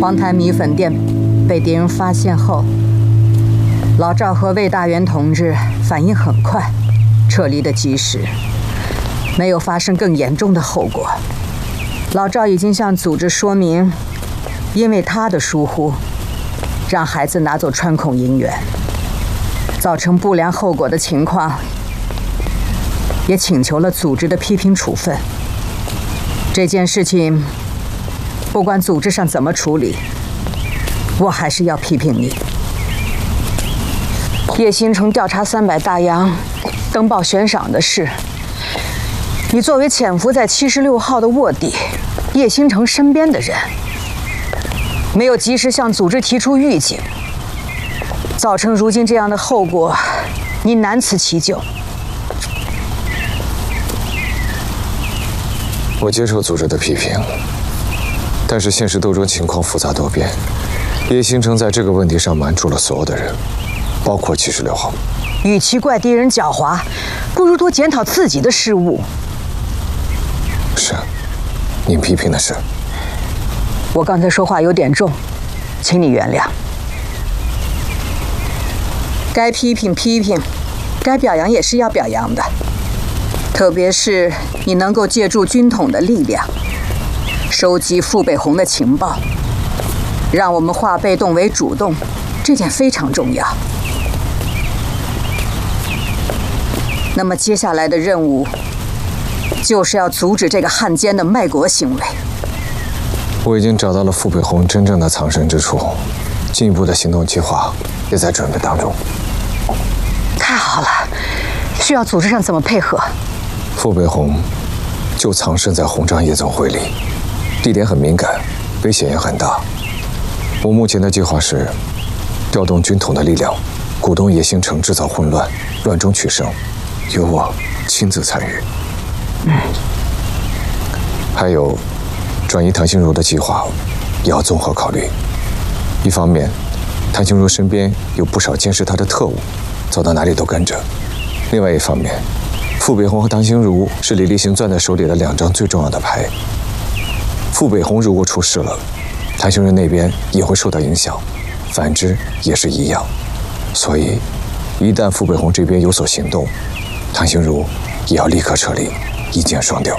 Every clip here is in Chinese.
黄台米粉店被敌人发现后，老赵和魏大元同志反应很快，撤离的及时，没有发生更严重的后果。老赵已经向组织说明，因为他的疏忽，让孩子拿走穿孔银元，造成不良后果的情况，也请求了组织的批评处分。这件事情，不管组织上怎么处理，我还是要批评你。叶新成调查300大洋登报悬赏的事，你作为潜伏在76号的卧底叶新成身边的人，没有及时向组织提出预警，造成如今这样的后果，你难辞其咎。 我接受组织的批评，但是现实斗争情况复杂多变，叶新成在这个问题上瞒住了所有的人，包括76号。 与其怪敌人狡猾，不如多检讨自己的失误。 是，您批评的是。 我刚才说话有点重，请你原谅。该批评批评，该表扬也是要表扬的。特别是你能够借助军统的力量，收集傅北红的情报，让我们化被动为主动，这点非常重要。那么接下来的任务，就是要阻止这个汉奸的卖国行为。 我已经找到了傅北红真正的藏身之处，进一步的行动计划也在准备当中。 太好了，需要组织上怎么配合？ 傅北红就藏身在红章夜总会里，地点很敏感，危险也很大。我目前的计划是调动军统的力量，鼓动叶星城制造混乱，乱中取胜，由我亲自参与。还有转移谭心如的计划也要综合考虑。一方面，谭心如身边有不少监视她的特务，走到哪里都跟着；另外一方面，傅北红和谭心如是李立行攥在手里的2张最重要的牌。傅北红如果出事了，谭心如那边也会受到影响，反之也是一样。所以，一旦傅北红这边有所行动，谭心如也要立刻撤离，一箭双雕。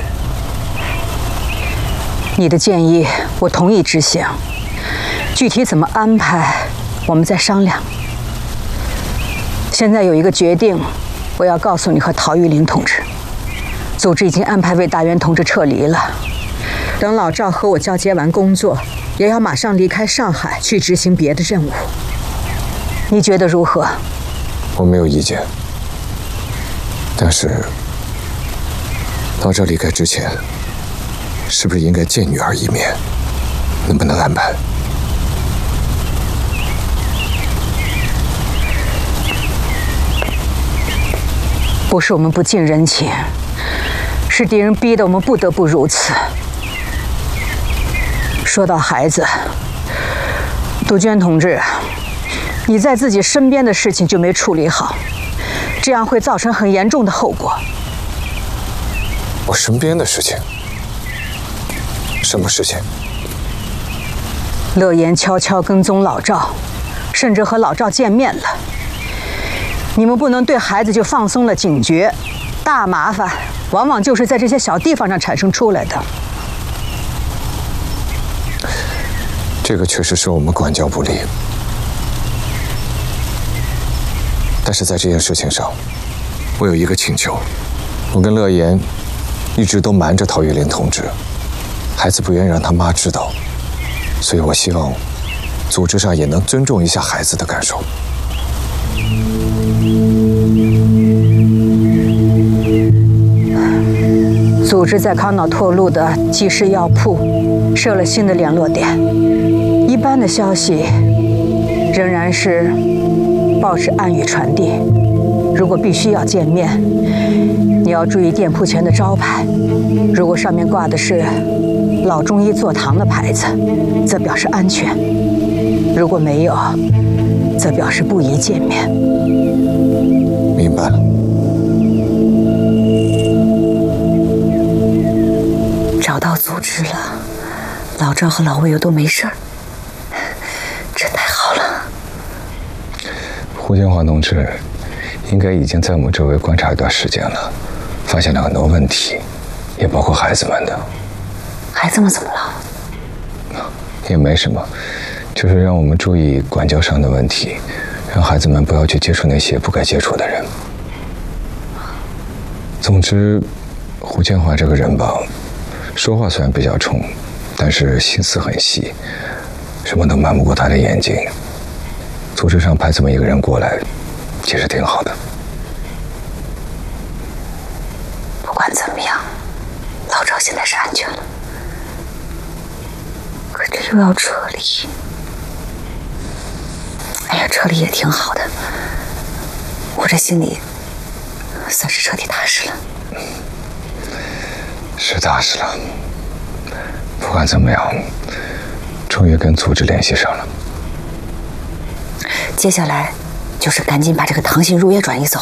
你的建议我同意执行，具体怎么安排，我们再商量。现在有一个决定，我要告诉你和陶玉玲同志，组织已经安排魏大元同志撤离了。等老赵和我交接完工作，也要马上离开上海去执行别的任务。你觉得如何？ 我没有意见，但是老赵离开之前，是不是应该见女儿一面？能不能安排？ 不是我们不近人情，是敌人逼得我们不得不如此。说到孩子，杜鹃同志，你在自己身边的事情就没处理好，这样会造成很严重的后果。 我身边的事情？什么事情？ 乐言悄悄跟踪老赵，甚至和老赵见面了。你们不能对孩子就放松了警觉，大麻烦往往就是在这些小地方上产生出来的。 这个确实是我们管教不力，但是在这件事情上，我有一个请求。我跟乐言一直都瞒着陶玉玲同志，孩子不愿意让他妈知道，所以我希望组织上也能尊重一下孩子的感受。 组织在康岛拓路的济世药铺设了新的联络点，一般的消息仍然是报纸暗语传递。如果必须要见面，你要注意店铺前的招牌，如果上面挂的是老中医座堂的牌子，则表示安全；如果没有，则表示不宜见面。 明白了。 找到组织了，老赵和老魏又都没事儿。 胡建华同志应该已经在我们周围观察一段时间了，发现了很多问题，也包括孩子们的。 孩子们怎么了？ 也没什么，就是让我们注意管教上的问题，让孩子们不要去接触那些不该接触的人。总之，胡建华这个人吧，说话虽然比较冲，但是心思很细，什么都瞒不过他的眼睛。组织上派这么一个人过来，其实挺好的。 不管怎么样，老赵现在是安全了。可这又要撤离，哎呀，撤离也挺好的，我这心里算是彻底踏实了。 是踏实了。不管怎么样，终于跟组织联系上了。 接下来就是赶紧把这个唐信如也转移走。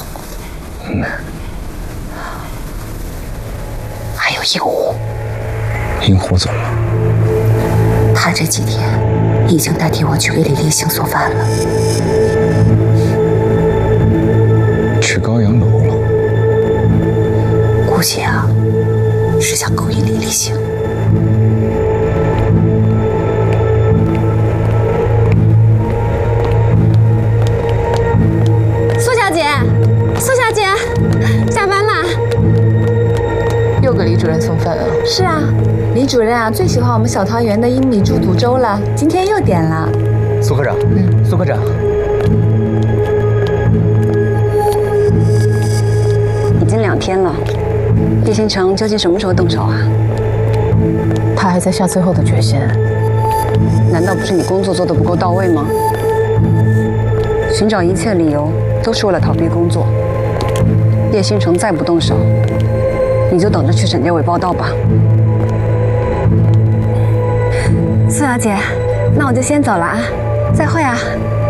还有鹦鹉。 鹦鹉怎么了？ 他这几天已经代替我去给李立行送饭了。 去高阳楼了？ 估计啊，是想勾引李立行。 苏小姐，苏小姐，下班啦？ 又给李主任送饭啊？ 是啊，李主任啊最喜欢我们小桃园的英米猪肚粥了，今天又点了。 苏科长，苏科长， 已经2天了，叶星辰究竟什么时候动手啊？ 他还在下最后的决心。 难道不是你工作做得不够到位吗？寻找一切理由都是为了逃避工作。叶星辰再不动手，你就等着去省监委报道吧。 苏小姐，那我就先走了啊，再会啊。